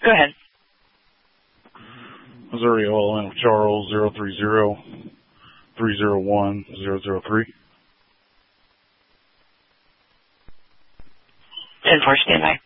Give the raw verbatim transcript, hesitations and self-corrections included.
Go ahead. Missouri O L N of Charles, zero three zero, three zero one, zero zero three. ten four, stand by.